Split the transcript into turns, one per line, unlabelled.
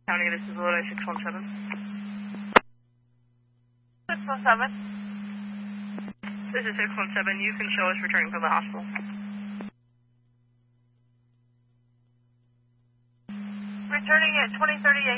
County, this is Lodi 617.
617.
This is 617. You can show us returning from the hospital.
Returning at 2038.